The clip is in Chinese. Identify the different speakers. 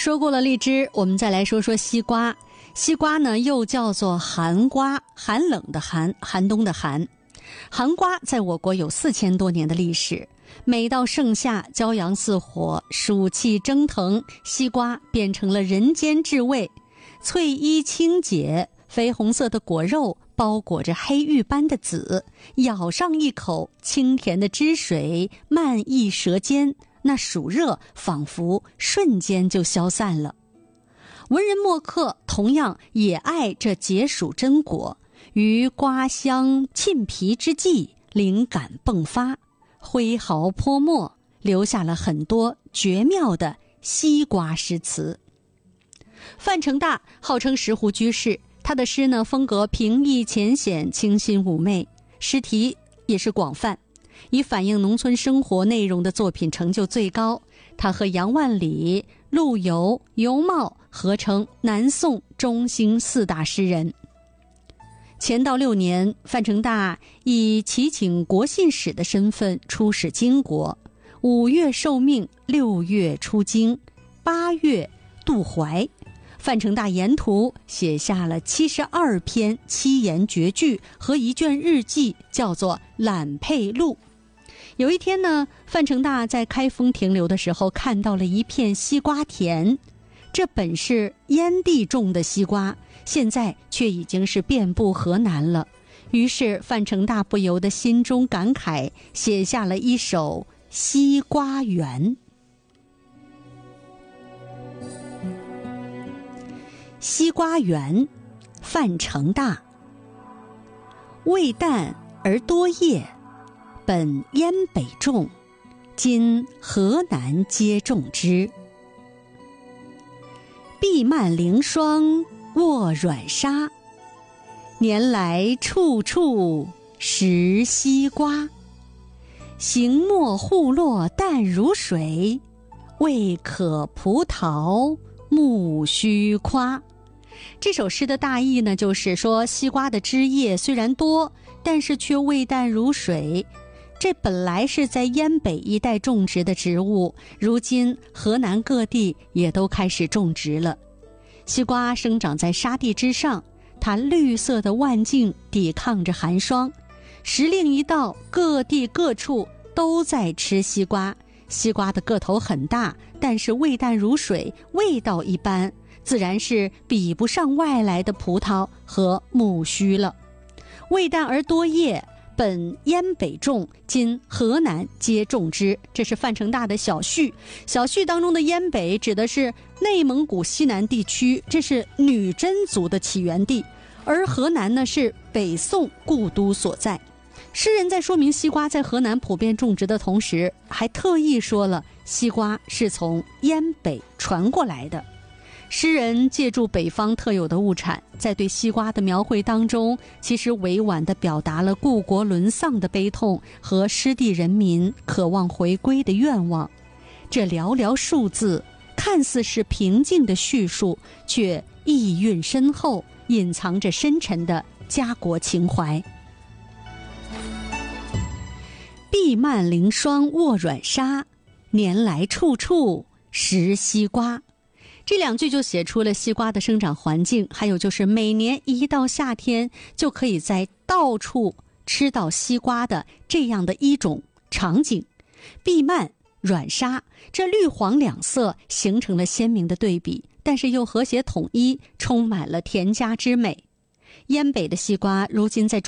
Speaker 1: 说过了荔枝，我们再来说说西瓜。西瓜呢，又叫做寒瓜，寒冷的寒，寒冬的寒。寒瓜在我国有4000多年的历史。每到盛夏，骄阳似火，暑气蒸腾，西瓜变成了人间至味。脆衣清洁，绯红色的果肉包裹着黑玉般的籽，咬上一口，清甜的汁水漫溢舌尖，那暑热仿佛瞬间就消散了。文人墨客同样也爱这解暑真果，于瓜香沁脾之际，灵感迸发，挥毫泼墨，留下了很多绝妙的西瓜诗词。范成大号称石湖居士，他的诗呢，风格平易浅显，清新妩媚，诗题也是广泛，以反映农村生活内容的作品成就最高。他和杨万里、陆游、尤袤合称南宋中兴4大诗人。乾道6年，范成大以祈请国信使的身份出使金国，5月受命，6月出京，8月渡淮。范成大沿途写下了72篇7言绝句和一卷日记，叫做《揽佩录》。有一天呢，范成大在开封停留的时候，看到了一片西瓜田。这本是燕地种的西瓜，现在却已经是遍布河南了。于是范成大不由得心中感慨，写下了一首《西瓜园》。西瓜园，范成大。味淡而多叶，本燕北种，今河南皆种之。碧蔓凌霜卧软沙，年来处处食西瓜。行末户落淡如水，未可葡萄木须夸。这首诗的大意呢，就是说西瓜的枝叶虽然多，但是却味淡如水。这本来是在燕北一带种植的植物，如今河南各地也都开始种植了。西瓜生长在沙地之上，它绿色的腕茎抵抗着寒霜。时令一到，各地各处都在吃西瓜。西瓜的个头很大，但是味淡如水，味道一般，自然是比不上外来的葡萄和木须了。味淡而多叶，本燕北种，今河南皆种之。这是范成大的小序。小序当中的燕北指的是内蒙古西南地区，这是女真族的起源地，而河南呢是北宋故都所在。诗人在说明西瓜在河南普遍种植的同时，还特意说了西瓜是从燕北传过来的。诗人借助北方特有的物产，在对西瓜的描绘当中，其实委婉地表达了故国沦丧的悲痛和失地人民渴望回归的愿望。这寥寥数字看似是平静的叙述，却意蕴深厚，隐藏着深沉的家国情怀。碧蔓凌霜卧软沙，年来处处食西瓜。这2句就写出了西瓜的生长环境，还有就是每年一到夏天就可以在到处吃到西瓜的这样的一种场景。碧蔓软沙，这绿黄两色形成了鲜明的对比，但是又和谐统一，充满了田家之美。燕北的西瓜如今在